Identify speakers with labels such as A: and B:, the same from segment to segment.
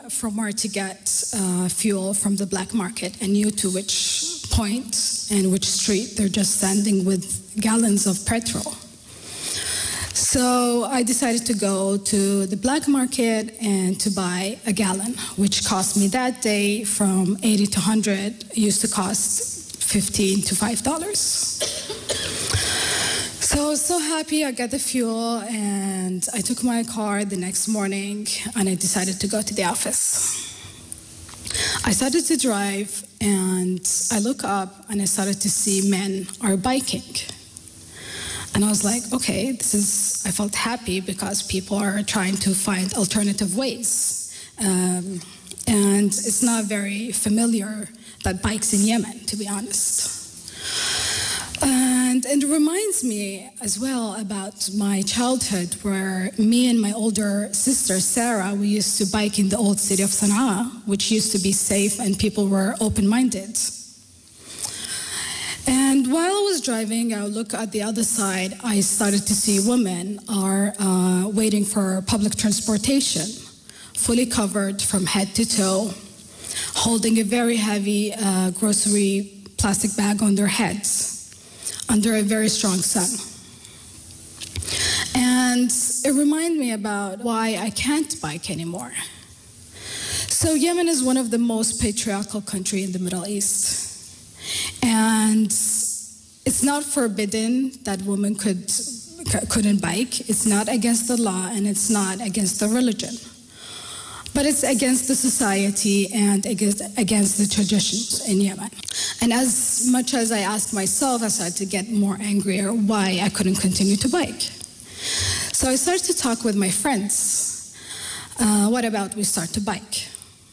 A: from where to get fuel from the black market and knew to which point and which street they're just standing with gallons of petrol. So I decided to go to the black market and to buy a gallon, which cost me that day from 80 to 100. It used to cost $15 to $5. So I was so happy I got the fuel, and I took my car the next morning and I decided to go to the office. I started to drive and I look up and I started to see men are biking. And I was like, okay, I felt happy because people are trying to find alternative ways. And it's not very familiar that bikes in Yemen, to be honest. And it reminds me as well about my childhood, where me and my older sister, Sarah, we used to bike in the old city of Sana'a, which used to be safe and people were open-minded. And while I was driving, I look at the other side, I started to see women are waiting for public transportation, fully covered from head to toe, holding a very heavy grocery plastic bag on their heads under a very strong sun. And it reminded me about why I can't bike anymore. So Yemen is one of the most patriarchal countries in the Middle East. And it's not forbidden that women couldn't bike. It's not against the law and it's not against the religion. But it's against the society and against the traditions in Yemen. And as much as I asked myself, I started to get more angrier why I couldn't continue to bike. So I started to talk with my friends. What about we start to bike?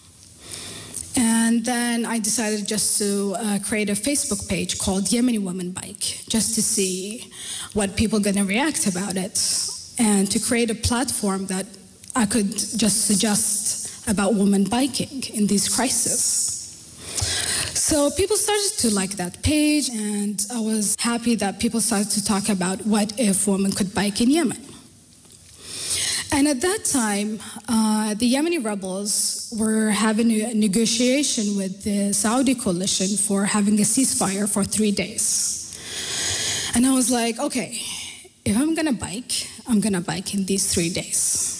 A: And then I decided just to create a Facebook page called Yemeni Women Bike, just to see what people are going to react about it, and to create a platform that I could just suggest about women biking in these crises. So people started to like that page, and I was happy that people started to talk about what if women could bike in Yemen. And at that time, the Yemeni rebels were having a negotiation with the Saudi coalition for having a ceasefire for 3 days. And I was like, okay, if I'm gonna bike in these 3 days.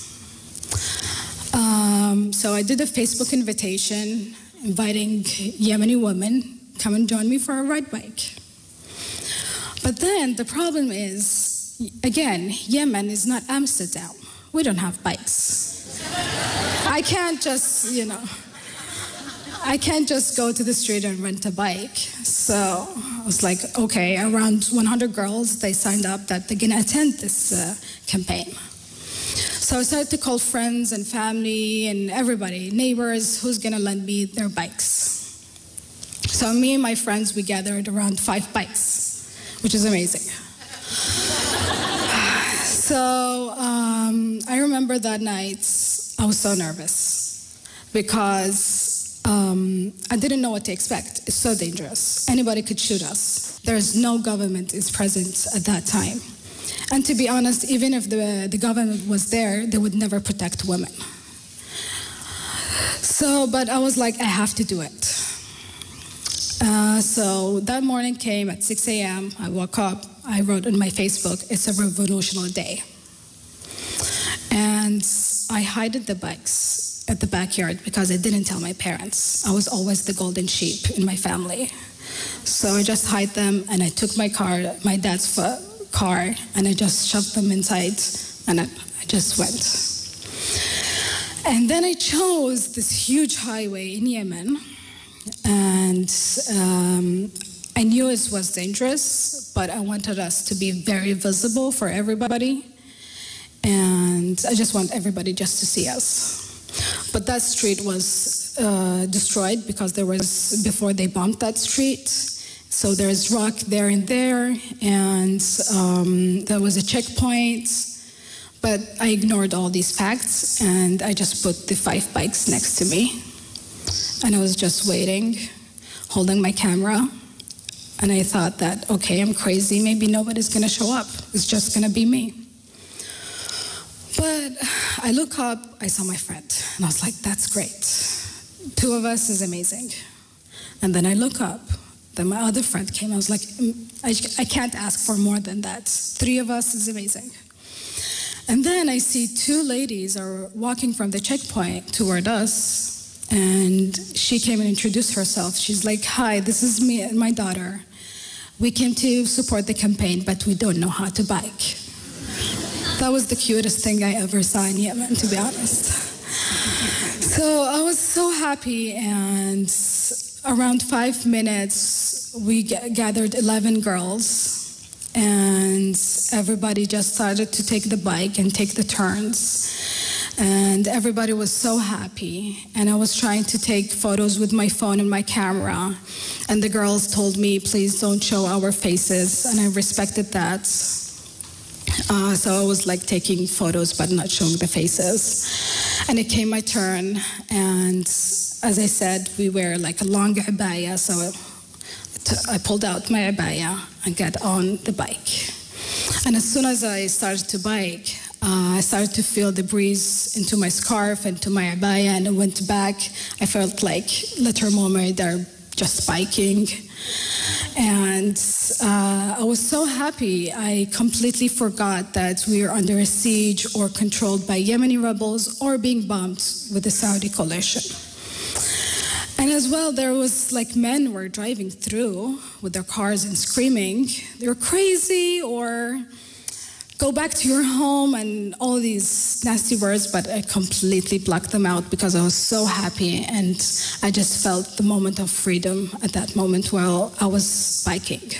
A: So I did a Facebook invitation inviting Yemeni women, come and join me for a ride bike. But then the problem is, again, Yemen is not Amsterdam. We don't have bikes. I can't just go to the street and rent a bike. So I was like, okay, around 100 girls, they signed up that they're gonna attend this campaign. So I started to call friends and family and everybody, neighbors, who's gonna lend me their bikes. So me and my friends, we gathered around 5 bikes, which is amazing. So I remember that night, I was so nervous because I didn't know what to expect. It's so dangerous. Anybody could shoot us. There's no government is present at that time. And to be honest, even if the government was there, they would never protect women. So, but I was like, I have to do it. So that morning came at 6 a.m. I woke up, I wrote on my Facebook, it's a revolutionary day. And I hid the bikes at the backyard because I didn't tell my parents. I was always the golden sheep in my family. So I just hid them and I took my dad's car, and I just shoved them inside and I just went. And then I chose this huge highway in Yemen, and I knew it was dangerous, but I wanted us to be very visible for everybody, and I just want everybody just to see us. But that street was destroyed because before they bombed that street, so there's rock there and there, and there was a checkpoint, but I ignored all these facts, and I just put the 5 bikes next to me, and I was just waiting, holding my camera, and I thought that, okay, I'm crazy, maybe nobody's gonna show up, it's just gonna be me. But I look up, I saw my friend, and I was like, that's great. 2 of us is amazing. And then I look up, then my other friend came. I was like, I can't ask for more than that. 3 of us is amazing. And then I see 2 ladies are walking from the checkpoint toward us, and she came and introduced herself. She's like, hi, this is me and my daughter. We came to support the campaign, but we don't know how to bike. That was the cutest thing I ever saw in Yemen, to be honest. So I was so happy, and around 5 minutes, we gathered 11 girls, and everybody just started to take the bike and take the turns. And everybody was so happy. And I was trying to take photos with my phone and my camera. And the girls told me, please don't show our faces. And I respected that. So I was like taking photos but not showing the faces. And it came my turn. And as I said, we wear like a long abaya. So I pulled out my abaya and got on the bike. And as soon as I started to bike, I started to feel the breeze into my scarf, into my abaya, and I went back. I felt like Little Mermaid are just biking. And I was so happy. I completely forgot that we were under a siege or controlled by Yemeni rebels or being bombed with the Saudi coalition. And as well, there was like men were driving through with their cars and screaming, "You're crazy," or "Go back to your home," and all these nasty words, but I completely blocked them out because I was so happy, and I just felt the moment of freedom at that moment while I was biking.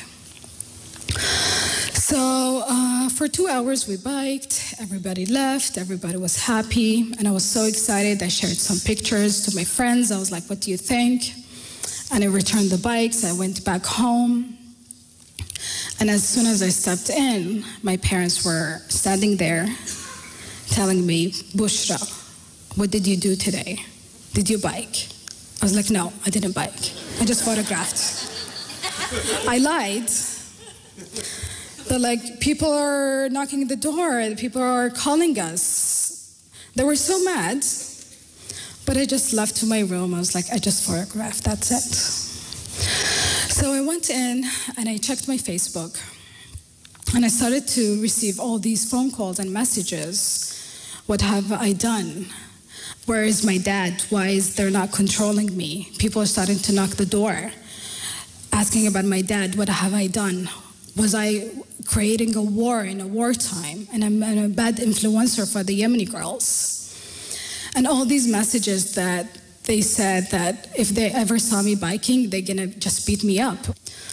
A: So for 2 hours we biked, everybody left, everybody was happy, and I was so excited. I shared some pictures to my friends. I was like, what do you think? And I returned the bikes, I went back home. And as soon as I stepped in, my parents were standing there telling me, Bushra, what did you do today? Did you bike? I was like, no, I didn't bike. I just photographed. I lied. They're like, people are knocking at the door, people are calling us. They were so mad, but I just left to my room. I was like, I just photographed, that's it. So I went in and I checked my Facebook, and I started to receive all these phone calls and messages. What have I done? Where is my dad? Why is they not controlling me? People are starting to knock the door, asking about my dad. What have I done? Was I creating a war in a wartime? And I'm a bad influencer for the Yemeni girls. And all these messages that they said that if they ever saw me biking, they're gonna just beat me up.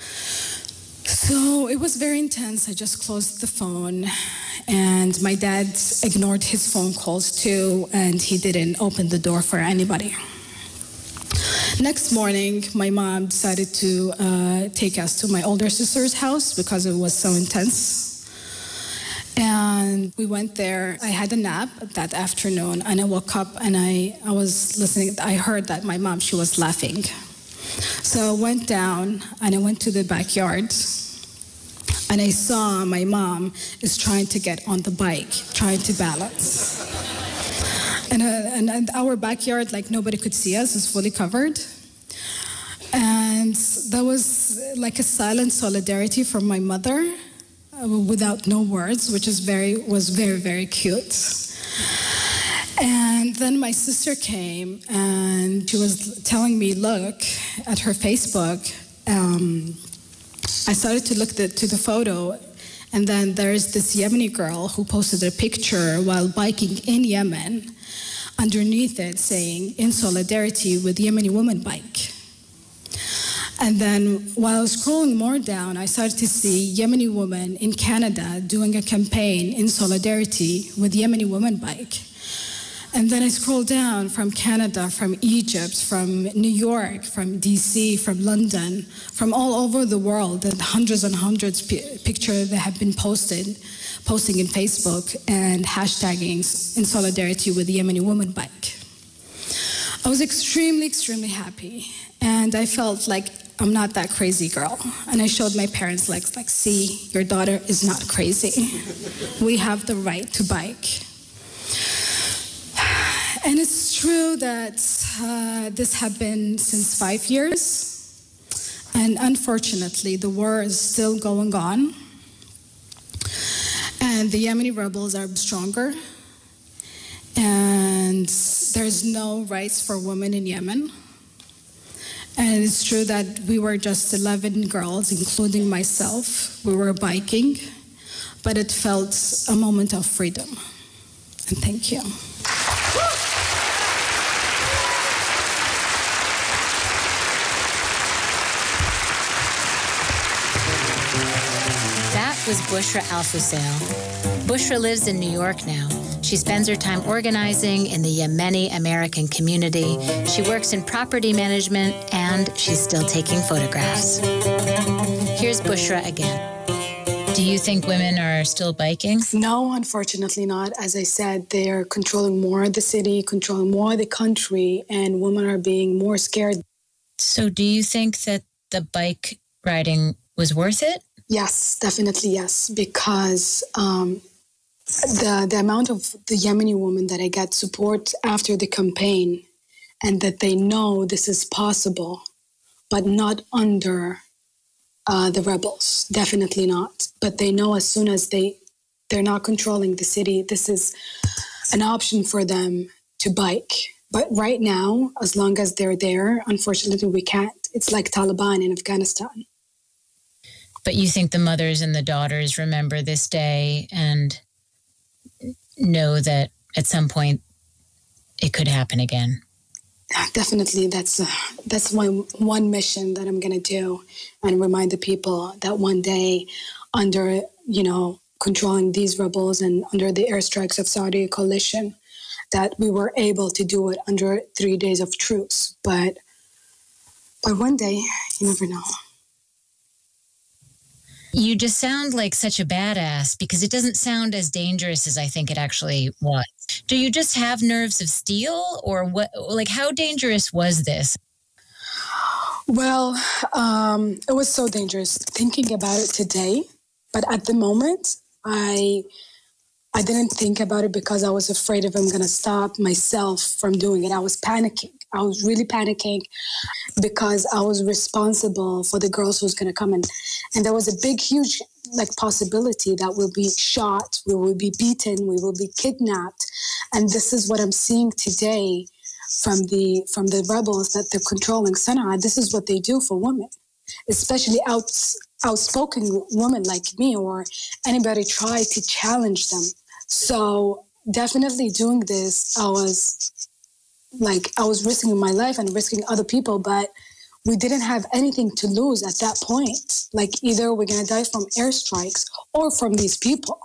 A: So it was very intense. I just closed the phone, and my dad ignored his phone calls too, and he didn't open the door for anybody. Next morning, my mom decided to take us to my older sister's house because it was so intense. And we went there. I had a nap that afternoon, and I woke up and I was listening. I heard that my mom, she was laughing. So I went down and I went to the backyard, and I saw my mom is trying to get on the bike, trying to balance. And our backyard, like nobody could see us, is fully covered. And that was like a silent solidarity from my mother, without no words, which was very, very cute. And then my sister came and she was telling me, look at her Facebook. I started to look to the photo, and then there's this Yemeni girl who posted a picture while biking in Yemen, underneath it saying, in solidarity with Yemeni women bike. And then while I was scrolling more down, I started to see Yemeni women in Canada doing a campaign in solidarity with Yemeni women bike. And then I scrolled down from Canada, from Egypt, from New York, from DC, from London, from all over the world, and hundreds pictures that have been posting in Facebook and hashtagging in solidarity with the Yemeni women bike. I was extremely happy, and I felt like I'm not that crazy girl. And I showed my parents, like see, your daughter is not crazy. We have the right to bike. And it's true that this happened since 5 years. And unfortunately, the war is still going on. And the Yemeni rebels are stronger. And there's no rights for women in Yemen. And it's true that we were just 11 girls, including myself. We were biking, but it felt a moment of freedom. And thank you.
B: That was Bushra Al-Fusail. Bushra lives in New York now. She spends her time organizing in the Yemeni American community. She works in property management, and she's still taking photographs. Here's Bushra again. Do you think women are still biking?
C: No, unfortunately not. As I said, they're controlling more of the city, controlling more of the country, and women are being more scared.
B: So do you think that the bike riding was worth it?
C: Yes, definitely yes, because the amount of the Yemeni women that I get support after the campaign, and that they know this is possible, but not under the rebels, definitely not. But they know as soon as they're not controlling the city, this is an option for them to bike. But right now, as long as they're there, unfortunately, we can't. It's like Taliban in Afghanistan.
B: But you think the mothers and the daughters remember this day and know that at some point it could happen again?
C: Definitely, that's my one mission that I'm going to do, and remind the people that one day, under controlling these rebels and under the airstrikes of Saudi coalition, that we were able to do it under 3 days of truce. But one day, you never know.
B: You just sound like such a badass, because it doesn't sound as dangerous as I think it actually was. Do you just have nerves of steel, or what? Like, how dangerous was this?
C: Well, it was so dangerous thinking about it today. But at the moment, I didn't think about it because I was afraid if I'm going to stop myself from doing it. I was panicking. I was really panicking because I was responsible for the girls who's going to come in. And there was a big, huge possibility that we'll be shot, we will be beaten, we will be kidnapped. And this is what I'm seeing today from the rebels, that they're controlling Sana'a. This is what they do for women, especially outspoken women like me, or anybody try to challenge them. So definitely doing this, I was risking my life and risking other people, but we didn't have anything to lose at that point. Either we're going to die from airstrikes or from these people.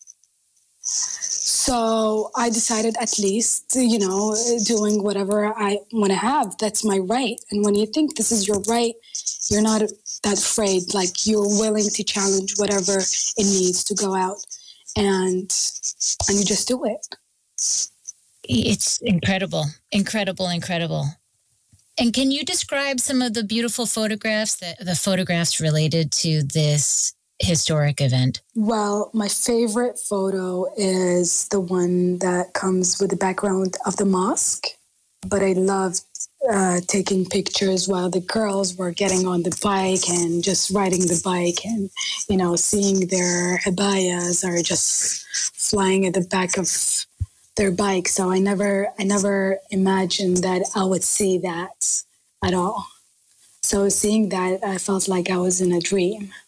C: So I decided, at least, doing whatever I want to have, that's my right. And when you think this is your right, you're not that afraid. You're willing to challenge whatever it needs to go out, and you just do it.
B: It's incredible, incredible, incredible. And can you describe some of the beautiful photographs, the photographs related to this historic event?
C: Well, my favorite photo is the one that comes with the background of the mosque. But I loved taking pictures while the girls were getting on the bike and just riding the bike, and, seeing their abayas or just flying at the back of their bike. So I never imagined that I would see that at all. So seeing that, I felt like I was in a dream.